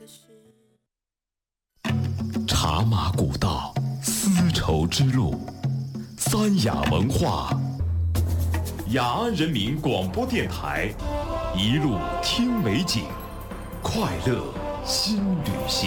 茶马古道，丝绸之路，三雅文化，雅安人民广播电台，一路听美景，快乐新旅行。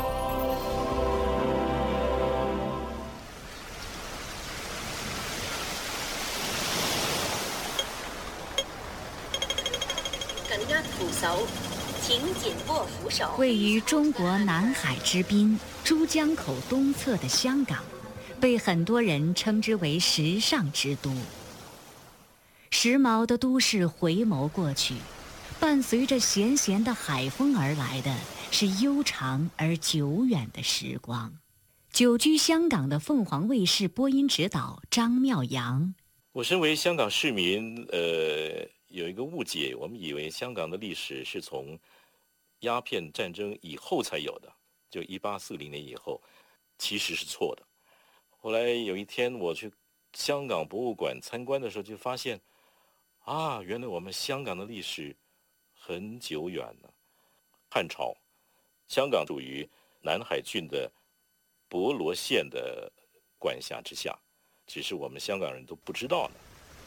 位于中国南海之滨珠江口东侧的香港，被很多人称之为时尚之都。时髦的都市回眸过去，伴随着咸咸的海风而来的是悠长而久远的时光。久居香港的凤凰卫视播音指导张妙阳， 我身为香港市民，有一个误解，我们以为香港的历史是从鸦片战争以后才有的，就1840年以后，其实是错的。后来有一天我去香港博物馆参观的时候，就发现原来我们香港的历史很久远了。汉朝，香港属于南海郡的博罗县的管辖之下，只是我们香港人都不知道呢。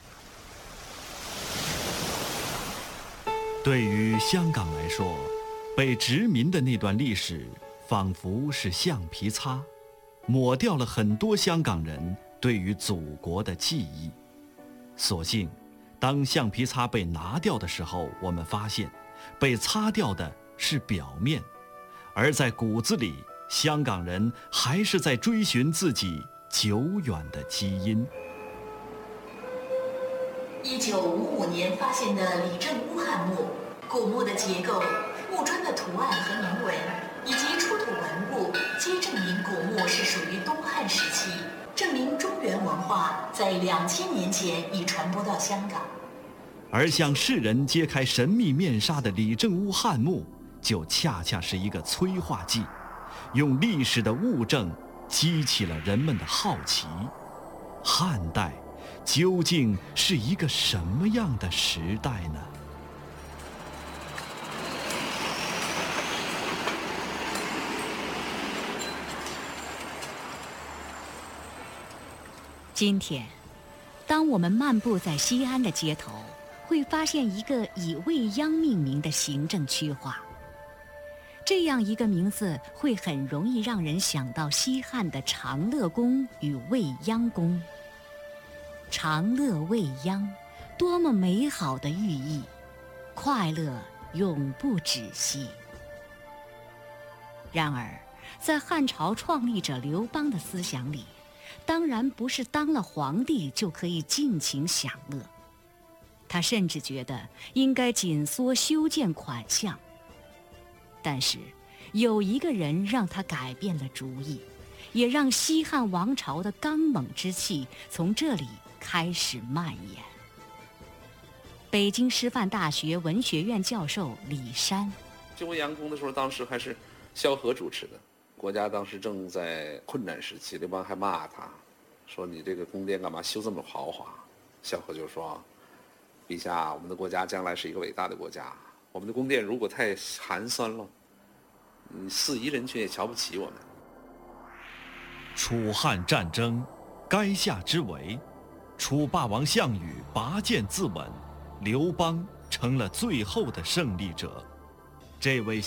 对于香港来说，被殖民的那段历史仿佛是橡皮擦，抹掉了很多香港人对于祖国的记忆。所幸当橡皮擦被拿掉的时候，我们发现被擦掉的是表面，而在骨子里，香港人还是在追寻自己久远的基因。 1955年发现的李正屋汉墓，古墓的结构、墓砖的图案和铭文以及出土文物，皆证明古墓是属于东汉时期，证明中原文化在2000年前已传播到香港。 而向世人揭开神秘面纱的李正屋汉墓，就恰恰是一个催化剂，用历史的物证激起了人们的好奇。汉代究竟是一个什么样的时代呢？ 今天，当我们漫步在西安的街头，会发现一个以未央命名的行政区划。这样一个名字会很容易让人想到西汉的长乐宫与未央宫。长乐未央，多么美好的寓意，快乐永不止息。然而，在汉朝创立者刘邦的思想里，当然不是当了皇帝就可以尽情享乐。他甚至觉得应该紧缩修建款项。但是，有一个人让他改变了主意，也让西汉王朝的刚猛之气从这里开始蔓延。北京师范大学文学院教授李山， 修阳宫的时候，当时还是萧何主持的，国家当时正在困难时期，刘邦还骂他，说你这个宫殿干嘛修这么豪华？萧何就说：“陛下，我们的国家将来是一个伟大的国家，我们的宫殿如果太寒酸了，四夷人群也瞧不起我们。” 楚汉战争，垓下之围，楚霸王项羽拔剑自刎，刘邦成了最后的胜利者。这位